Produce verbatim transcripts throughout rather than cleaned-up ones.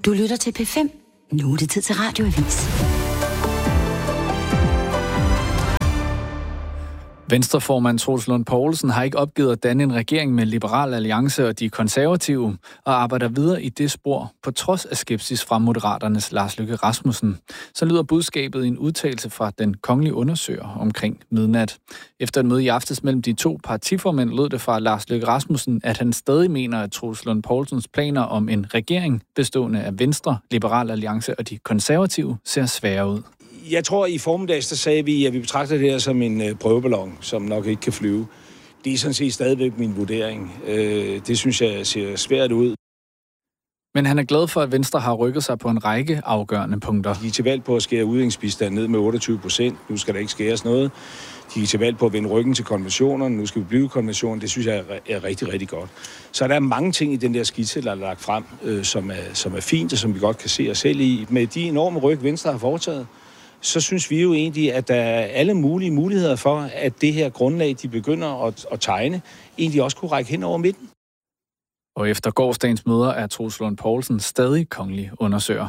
Du lytter til P fem. Nu er det tid til Radioavis. Venstreformand Troels Lund Poulsen har ikke opgivet at danne en regering med Liberal Alliance og de konservative, og arbejder videre i det spor, på trods af skepsis fra Moderaternes Lars Løkke Rasmussen. Så lyder budskabet i en udtalelse fra den kongelige undersøger omkring midnat. Efter et møde i aftes mellem de to partiformænd lød det fra Lars Løkke Rasmussen, at han stadig mener, at Troels Lund Poulsens planer om en regering bestående af Venstre, Liberal Alliance og de konservative ser svære ud. Jeg tror, i formiddags, der sagde vi, at vi betragter det her som en øh, prøveballon, som nok ikke kan flyve. Det er sådan set stadigvæk min vurdering. Øh, det synes jeg ser svært ud. Men han er glad for, at Venstre har rykket sig på en række afgørende punkter. De er til valg på at skære udviklingsbistanden ned med otteogtyve procent. Nu skal der ikke skæres noget. De er til valg på at vende ryggen til konventionerne. Nu skal vi blive konventionen. Det synes jeg er rigtig, rigtig godt. Så der er mange ting i den der skitse, der er lagt frem, øh, som, er, som er fint, og som vi godt kan se os selv i. Med de enorme ryg, Venstre har foretaget, så synes vi jo egentlig, at der er alle mulige muligheder for, at det her grundlag, de begynder at, at tegne, egentlig også kunne række hen over midten. Og efter gårsdagens møder er Troels Lund Poulsen stadig kongelig undersøger.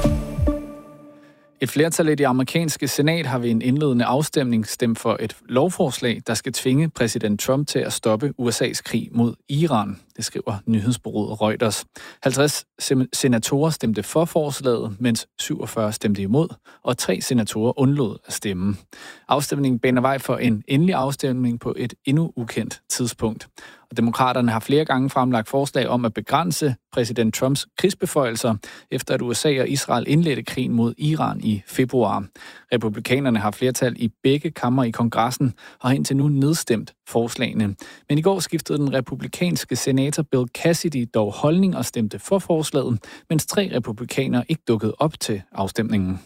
Et flertal i det amerikanske senat har ved en indledende afstemning stemt for et lovforslag, der skal tvinge præsident Trump til at stoppe U S A's krig mod Iran. Det skriver nyhedsbureauet Reuters. halvtreds senatorer stemte for forslaget, mens syvogfyrre stemte imod, og tre senatorer undlod at stemme. Afstemningen baner vej for en endelig afstemning på et endnu ukendt tidspunkt. Og demokraterne har flere gange fremlagt forslag om at begrænse præsident Trumps krigsbeføjelser, efter at U S A og Israel indledte krigen mod Iran i februar. Republikanerne har flertal i begge kammer i kongressen og har indtil nu nedstemt forslagene. Men i går skiftede den republikanske senator Bill Cassidy dog holdning og stemte for forslaget, mens tre republikanere ikke dukkede op til afstemningen.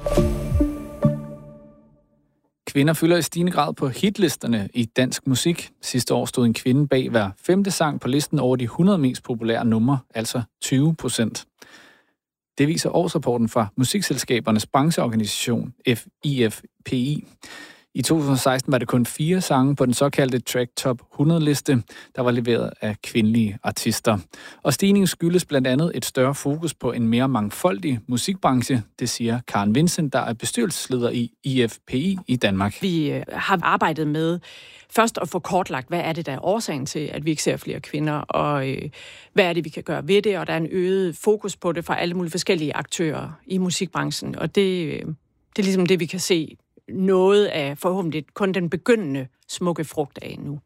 Kvinder fylder i stigende grad på hitlisterne i dansk musik. Sidste år stod en kvinde bag hver femte sang på listen over de hundrede mest populære numre, altså tyve procent. Det viser årsrapporten fra musikselskabernes brancheorganisation I F P I. I to tusind og seksten var det kun fire sange på den såkaldte Track Top hundrede-liste, der var leveret af kvindelige artister. Og stigningen skyldes blandt andet et større fokus på en mere mangfoldig musikbranche, det siger Karen Vincent, der er bestyrelsesleder i I F P I i Danmark. Vi har arbejdet med først at få kortlagt, hvad er det, der er årsagen til, at vi ikke ser flere kvinder, og øh, hvad er det, vi kan gøre ved det, og der er en øget fokus på det fra alle mulige forskellige aktører i musikbranchen, og det, øh, det er ligesom det, vi kan se noget af forhåbentlig kun den begyndende smukke frugt af nu.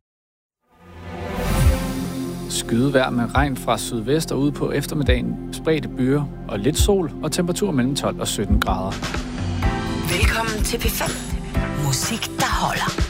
Skydevejr med regn fra sydvest og ud på eftermiddagen, spredte byer og lidt sol og temperatur mellem tolv og sytten grader. Velkommen til P fem. Musik, der holder.